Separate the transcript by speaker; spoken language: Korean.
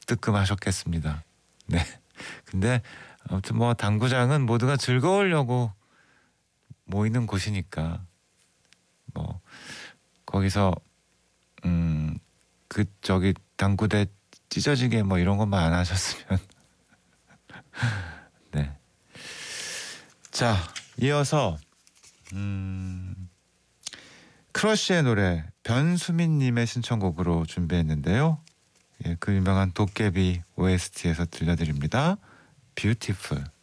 Speaker 1: 뜨끔하셨겠습니다. 네. 근데 아무튼 뭐 당구장은 모두가 즐거우려고 모이는 곳이니까 뭐 거기서 그 저기 당구대 찢어지게 뭐 이런 것만 안 하셨으면 네. 자, 이어서 크러쉬의 노래 변수민님의 신청곡으로 준비했는데요. 예, 그 유명한 도깨비 OST에서 들려드립니다. 뷰티풀.